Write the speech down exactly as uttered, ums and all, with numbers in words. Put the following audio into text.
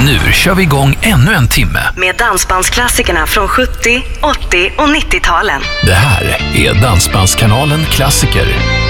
Nu kör vi igång ännu en timme med dansbandsklassikerna från sjuttio, åttio och nittio-talen. Det här är Dansbandskanalen Klassiker.